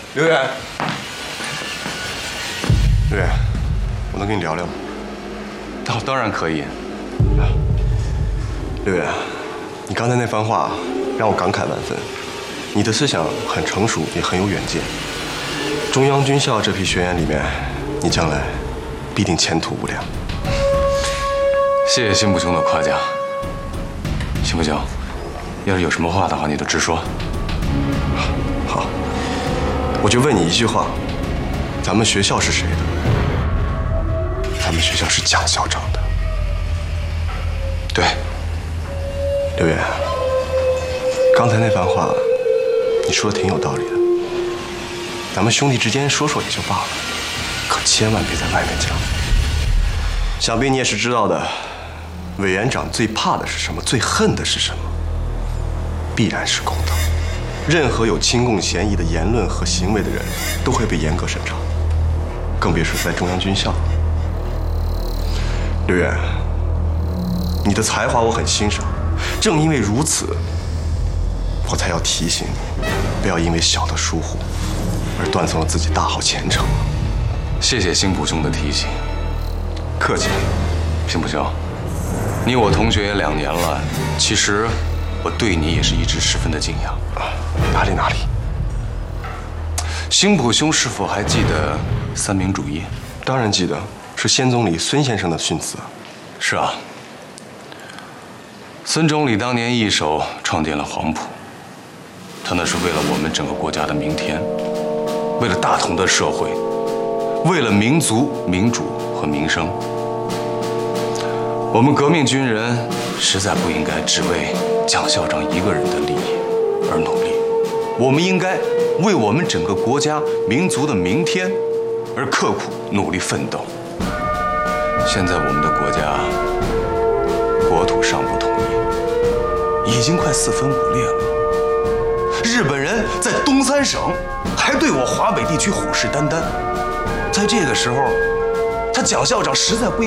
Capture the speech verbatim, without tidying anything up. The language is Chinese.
刘远，刘远，我能跟你聊聊吗？ 当当然可以。 刘远，你刚才那番话让我感慨万分。你的思想很成熟，也很有远见。中央军校这批学员里面，你将来必定前途无量。 谢谢辛普兄的夸奖。辛普兄，要是有什么话的话，你就直说。 好，我就问你一句话：咱们学校是谁的？咱们学校是蒋校长的。 对。 刘远，刚才那番话，你说的挺有道理的。咱们兄弟之间说说也就罢了，可千万别在外面讲。想必你也是知道的，委员长最怕的是什么？最恨的是什么？必然是公道。任何有亲共嫌疑的言论和行为的人，都会被严格审查，更别说在中央军校。刘远，你的才华我很欣赏，正因为如此，我才要提醒你，不要因为小的疏忽而断送了自己大好前程。 谢谢辛普兄的提醒。客气。辛普兄，你我同学也两年了，其实我对你也是一直十分的敬仰。 啊，哪里哪里。 辛普兄是否还记得三民主义？ 当然记得，是先总理孙先生的训词。 是啊。孙总理当年一手创建了黄埔，他那是为了我们整个国家的明天，为了大同的社会，为了民族、民主和民生。我们革命军人实在不应该只为蒋校长一个人的利益而努力，我们应该为我们整个国家、民族的明天而刻苦努力奋斗。现在我们的国家国土尚不统一，已经快四分五裂了。日本人在东三省还对我华北地区虎视眈眈，在这个时候，他蒋校长实在不应